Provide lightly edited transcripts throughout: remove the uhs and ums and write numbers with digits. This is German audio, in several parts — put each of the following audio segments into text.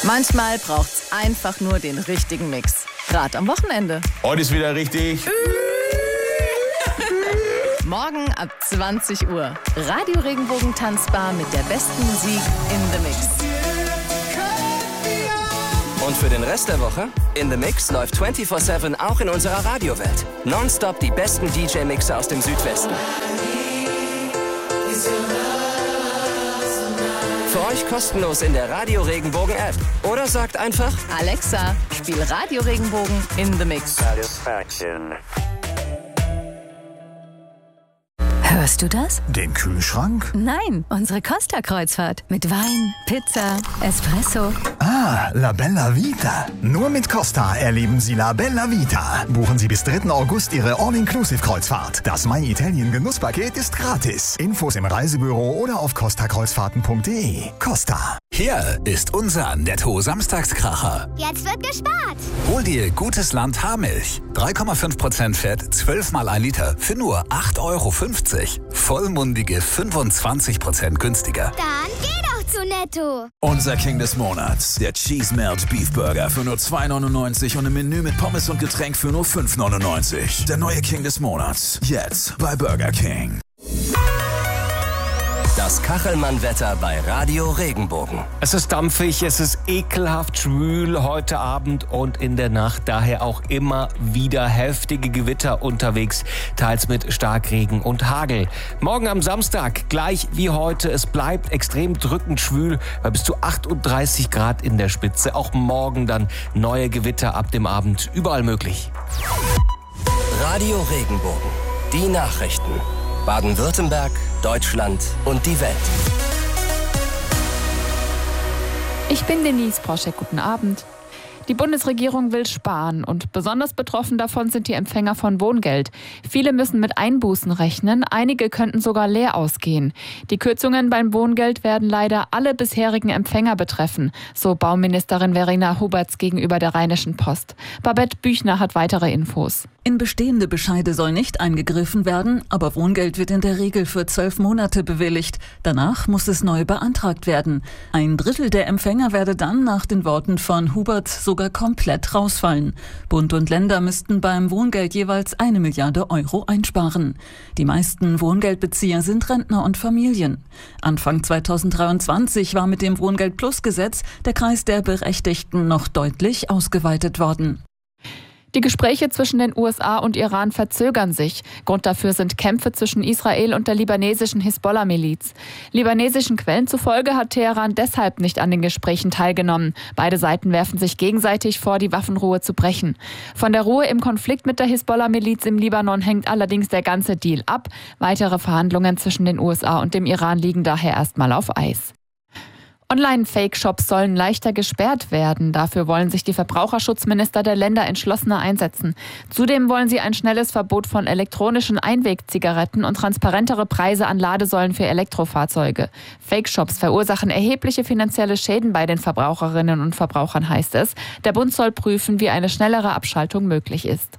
Manchmal braucht's einfach nur den richtigen Mix. Gerade am Wochenende. Heute ist wieder richtig. Morgen ab 20 Uhr. Radio Regenbogen Tanzbar mit der besten Musik in the Mix. Und für den Rest der Woche? In the Mix läuft 24/7 auch in unserer Radiowelt. Nonstop die besten DJ-Mixer aus dem Südwesten. Für euch kostenlos in der Radio Regenbogen App. Oder sagt einfach: Alexa, spiel Radio Regenbogen in the Mix. Hörst du das? Den Kühlschrank? Nein, unsere Costa-Kreuzfahrt. Mit Wein, Pizza, Espresso. Ah, La Bella Vita. Nur mit Costa erleben Sie La Bella Vita. Buchen Sie bis 3. August Ihre All-Inclusive-Kreuzfahrt. Das My Italien Genusspaket ist gratis. Infos im Reisebüro oder auf costakreuzfahrten.de. Costa. Hier ist unser Netto-Samstagskracher. Jetzt wird gespart. Hol dir Gutes Land Haarmilch. 3,5% Fett, 12 mal 1 Liter für nur 8,50 €. Vollmundige 25% günstiger. Dann geh doch zu Netto. Unser King des Monats, der Cheese Melt Beef Burger für nur 2,99 € und im Menü mit Pommes und Getränk für nur 5,99 €. Der neue King des Monats, jetzt bei Burger King. Das Kachelmann-Wetter bei Radio Regenbogen. Es ist dampfig, es ist ekelhaft schwül heute Abend und in der Nacht. Daher auch immer wieder heftige Gewitter unterwegs, teils mit Starkregen und Hagel. Morgen am Samstag, gleich wie heute, es bleibt extrem drückend schwül, bei bis zu 38 Grad in der Spitze. Auch morgen dann neue Gewitter ab dem Abend, überall möglich. Radio Regenbogen, die Nachrichten. Baden-Württemberg, Deutschland und die Welt. Ich bin Denise Proschek, guten Abend. Die Bundesregierung will sparen und besonders betroffen davon sind die Empfänger von Wohngeld. Viele müssen mit Einbußen rechnen, einige könnten sogar leer ausgehen. Die Kürzungen beim Wohngeld werden leider alle bisherigen Empfänger betreffen, so Bauministerin Verena Huberts gegenüber der Rheinischen Post. Babette Büchner hat weitere Infos. In bestehende Bescheide soll nicht eingegriffen werden, aber Wohngeld wird in der Regel für 12 Monate bewilligt. Danach muss es neu beantragt werden. 1/3 der Empfänger werde dann nach den Worten von Hubert sogar komplett rausfallen. Bund und Länder müssten beim Wohngeld jeweils 1 Milliarde € einsparen. Die meisten Wohngeldbezieher sind Rentner und Familien. Anfang 2023 war mit dem Wohngeld-Plus-Gesetz der Kreis der Berechtigten noch deutlich ausgeweitet worden. Die Gespräche zwischen den USA und Iran verzögern sich. Grund dafür sind Kämpfe zwischen Israel und der libanesischen Hisbollah-Miliz. Libanesischen Quellen zufolge hat Teheran deshalb nicht an den Gesprächen teilgenommen. Beide Seiten werfen sich gegenseitig vor, die Waffenruhe zu brechen. Von der Ruhe im Konflikt mit der Hisbollah-Miliz im Libanon hängt allerdings der ganze Deal ab. Weitere Verhandlungen zwischen den USA und dem Iran liegen daher erstmal auf Eis. Online-Fake-Shops sollen leichter gesperrt werden. Dafür wollen sich die Verbraucherschutzminister der Länder entschlossener einsetzen. Zudem wollen sie ein schnelles Verbot von elektronischen Einwegzigaretten und transparentere Preise an Ladesäulen für Elektrofahrzeuge. Fake-Shops verursachen erhebliche finanzielle Schäden bei den Verbraucherinnen und Verbrauchern, heißt es. Der Bund soll prüfen, wie eine schnellere Abschaltung möglich ist.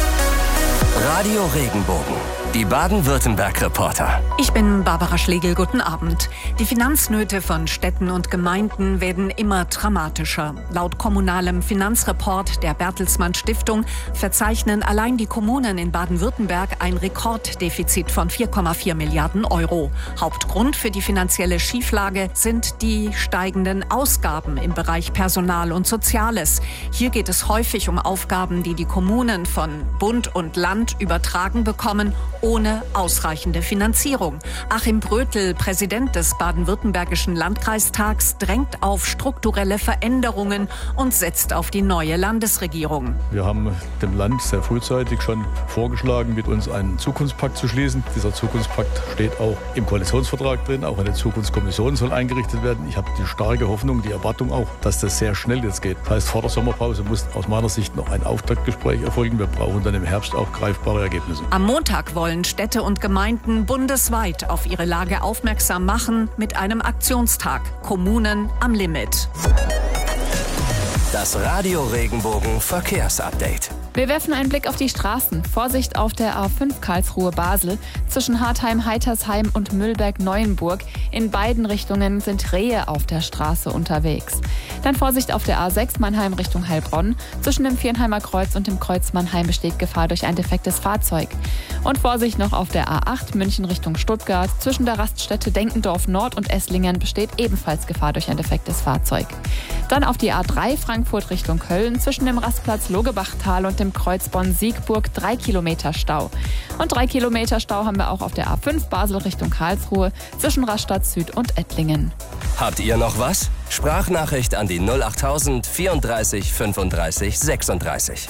Radio Regenbogen, die Baden-Württemberg-Reporter. Ich bin Barbara Schlegel, guten Abend. Die Finanznöte von Städten und Gemeinden werden immer dramatischer. Laut kommunalem Finanzreport der Bertelsmann Stiftung verzeichnen allein die Kommunen in Baden-Württemberg ein Rekorddefizit von 4,4 Milliarden €. Hauptgrund für die finanzielle Schieflage sind die steigenden Ausgaben im Bereich Personal und Soziales. Hier geht es häufig um Aufgaben, die die Kommunen von Bund und Land übertragen bekommen, ohne ausreichende Finanzierung. Achim Brötel, Präsident des Baden-Württembergischen Landkreistags, drängt auf strukturelle Veränderungen und setzt auf die neue Landesregierung. Wir haben dem Land sehr frühzeitig schon vorgeschlagen, mit uns einen Zukunftspakt zu schließen. Dieser Zukunftspakt steht auch im Koalitionsvertrag drin. Auch eine Zukunftskommission soll eingerichtet werden. Ich habe die starke Hoffnung, die Erwartung auch, dass das sehr schnell jetzt geht. Das heißt, vor der Sommerpause muss aus meiner Sicht noch ein Auftaktgespräch erfolgen. Wir brauchen dann im Herbst auch greifbare Ergebnisse. Am Montag wollen Städte und Gemeinden bundesweit auf ihre Lage aufmerksam machen mit einem Aktionstag. Kommunen am Limit. Das Radio Regenbogen Verkehrsupdate. Wir werfen einen Blick auf die Straßen. Vorsicht auf der A5 Karlsruhe-Basel zwischen Hartheim-Heitersheim und Müllberg-Neuenburg. In beiden Richtungen sind Rehe auf der Straße unterwegs. Dann Vorsicht auf der A6 Mannheim Richtung Heilbronn. Zwischen dem Viernheimer Kreuz und dem Kreuz Mannheim besteht Gefahr durch ein defektes Fahrzeug. Und Vorsicht noch auf der A8 München Richtung Stuttgart. Zwischen der Raststätte Denkendorf Nord und Esslingen besteht ebenfalls Gefahr durch ein defektes Fahrzeug. Dann auf die A3 Frankfurt Richtung Köln. Zwischen dem Rastplatz Logebachtal und dem Kreuz Bonn-Siegburg 3 Kilometer Stau. Und 3 Kilometer Stau haben wir auch auf der A5 Basel Richtung Karlsruhe zwischen Rastatt Süd und Ettlingen. Habt ihr noch was? Sprachnachricht an die 08000 34 35 36.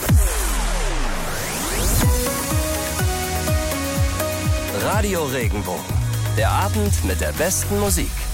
Radio Regenbogen. Der Abend mit der besten Musik.